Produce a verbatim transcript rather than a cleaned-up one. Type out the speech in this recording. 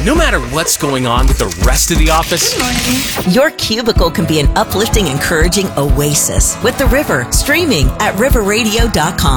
No matter what's going on with the rest of the office, your cubicle can be an uplifting, encouraging oasis with The River, streaming at river radio dot com.